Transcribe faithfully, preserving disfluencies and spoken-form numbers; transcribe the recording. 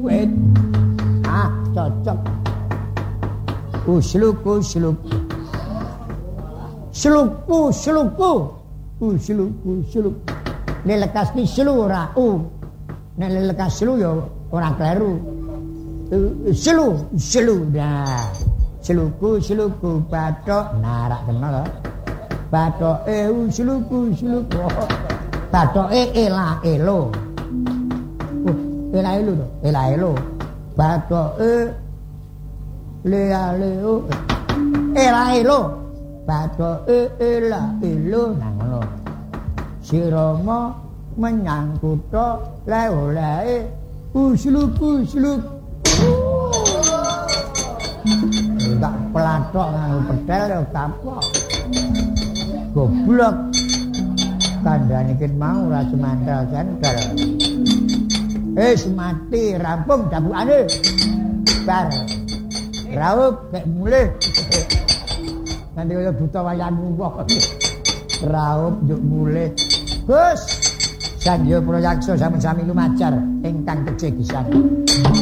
Wait. Ah, cocok. Usluk, usluk. Sluku, sluku. Usluk, usluk. Nek lekas ki slu ora u. Nek lekas slu ya ora kleru. Slu, slu. Nah. Sluku, sluku bathok. Nah, rak kena lho. Bathoke usluku, sluku. Bathoke ela elo. Oh, ela elo to. Ela elo. Bathoke lea leo. Ela elo. Bathoke ela elo. Nah ngono. Si Rama menyang kutha le-olehe usluk-usluk. Tak pelathok nganggo pedhel ya kapok. Goblok. Kandhane ket mau ora semantel sendal. Eh mati rampung dabukane. Bar. Raup nek mulih. Nanti kaya buta wayanmu kok. Raup njuk mulih. Gus, Sanjaya Prayaksa sami-sami lumajar ingkang kejegisan.